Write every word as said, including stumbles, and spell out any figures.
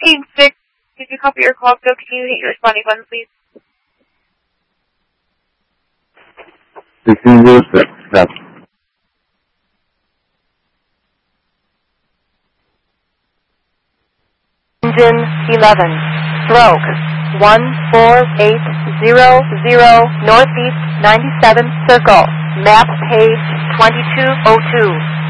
sixteen six, did you copy your call? So can you hit your responding button, please? sixteen zero six, yes. Engine eleven, stroke one four eight zero zero, northeast ninety-seven circle, map page twenty-two oh two.